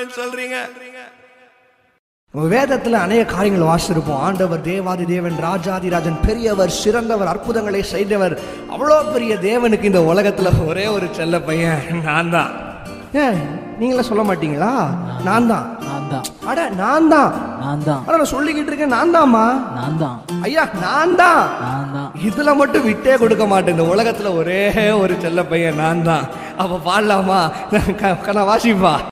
ஆமென் சொல்றீங்க? வேதத்துல அநேக காரியங்கள் வாசிச்சிருப்போம். ஆண்டவர் தேவாதி தேவன், ராஜாதி ராஜன், பெரியவர், சிறந்தவர், அற்புதங்களை செய்தவர். அவ்வளோ பெரிய தேவனுக்கு இந்த உலகத்துல ஒரே ஒரு செல்ல பையன் நான் தான். நீங்களே சொல்ல மாட்டீங்களா? நான் தான். அட நான் தான். நான் சொல்லிக்கிட்டு இருக்கேன், நான் தான்மா, நான் தான் ஐயா, நான் தான். இதுல மட்டும் விட்டே கொடுக்க மாட்டேன். இந்த உலகத்துல ஒரே ஒரு செல்ல பையன் நான் தான். அப்ப பாடலாமா? வாசிப்பா.